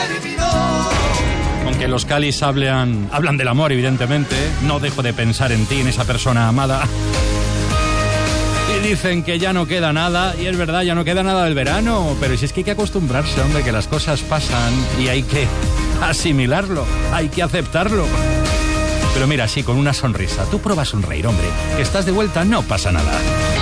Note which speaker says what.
Speaker 1: Aunque los Cáliz hablan del amor, evidentemente, no dejo de pensar en ti, en esa persona amada. Y dicen que ya no queda nada, y es verdad, ya no queda nada del verano, pero si es que hay que acostumbrarse, hombre, que las cosas pasan y hay que asimilarlo, hay que aceptarlo. Pero mira, sí, con una sonrisa. Tú prueba a sonreír, hombre, que estás de vuelta, no pasa nada.